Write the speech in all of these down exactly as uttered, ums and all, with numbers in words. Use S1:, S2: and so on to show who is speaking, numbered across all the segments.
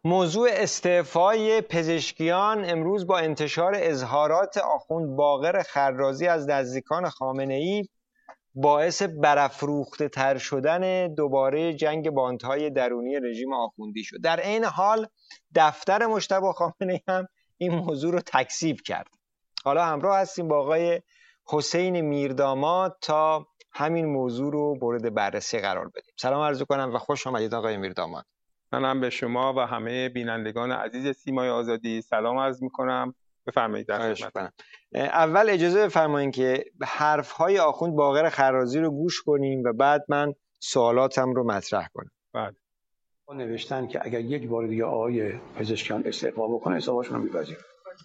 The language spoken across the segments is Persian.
S1: موضوع استعفای پزشکیان امروز با انتشار اظهارات آخوند باقر خرازی از نزدیکان خامنه‌ای باعث برافروخته تر شدن دوباره جنگ باندهای درونی رژیم آخوندی شد. در عین حال دفتر مجتبی خامنه‌ای هم این موضوع رو تکذیب کرد. حالا همراه هستیم با آقای حسین میرداماد تا همین موضوع رو مورد بررسی قرار بدیم. سلام عرض کنم و خوش آمدید آقای میرداماد.
S2: منم به شما و همه بینندگان عزیز سیمای آزادی سلام عرض میکنم. بفرمایید.
S1: اول اجازه بفرمایید که حرف‌های آخوند باقر خرازی رو گوش کنیم و بعد من سوالاتم رو مطرح کنم.
S2: بله.
S3: نوشتن که اگر یک بار دیگه آقای پزشکیان استعفا بکنه استعفاشون رو می‌پذیرن.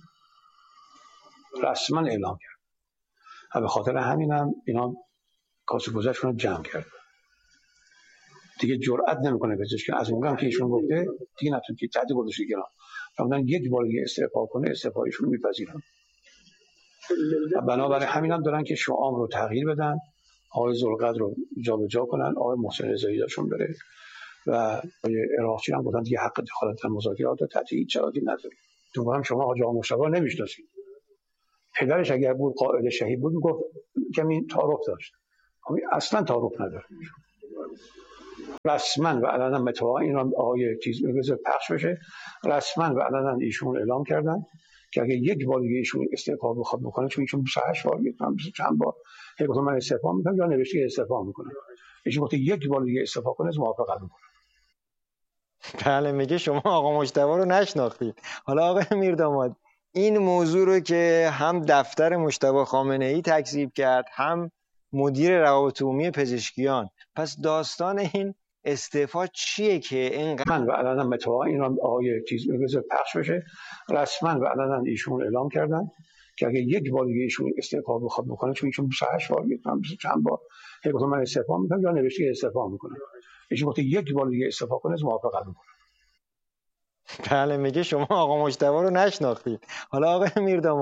S3: رسما اعلام کرد. و به خاطر همینم اینا کاسه گذشتون رو جمع کرد. دیگه جرئت نمیکنه پزشکیان از اونجا که ایشون گفته دیگه نتونه که تعدی گذاشته گرام. فرمودن یک بار دیگه استعفا کنه استعفایشون رو می‌پذیرن. و بنابراین همینم دارن که شعام رو تغییر بدن، آقای ذوالقدر رو جابجا کنن، آقای محسن رضایی داشون بره و آقای عراقچی هم گفتن دیگه حق دخالت در مذاکرات رو تحت هیچ شرایطی نداریم. تو هم شما حاج آقا مصطفی نمیشناسید. پدرش اگر بود قائد شهید بود میگفت کمی تعارف داشت. اما اصلا تعارف نداره. رسما و علنا متواقع این آقای چیز بذار پخش بشه. رسما و علنا ایشون اعلام کردن که اگه یک بار دیگه ایشون استعفا بخواد بکنه، چون ایشون بیست و هشت بار میگم چند بار هی گفتم من استعفا میکنم یا نوشته استعفا میکنم. ایشون گفت یک بار دیگه استعفا کنه موافقت میکنه.
S1: بله، میگه شما آقا مجتبی رو نشناختید. حالا آقای میرداماد این موضوع رو که هم دفتر مجتبی خامنه‌ای تکذیب کرد هم مدیر روابط عمومی پزشکیان، پس داستان این استعفا چیه که اینقدر
S3: من و علنا متواقع این آقای چیز بذار پخش بشه. رسما و علنا ایشون اعلام کردن که اگه یک بار دیگه ایشون استعفا بخواد بکنه، چون ایشون بیست و هشت بار میگم چند بار هی گفتم من استعفا میکنم یا نوشته استعفا میکنم. ایشون گفت یک بار دیگه استعفا کنه موافقت میکنه.
S1: بله، میگه شما آقا مجتبی رو نشناختید. حالا آقای میرداماد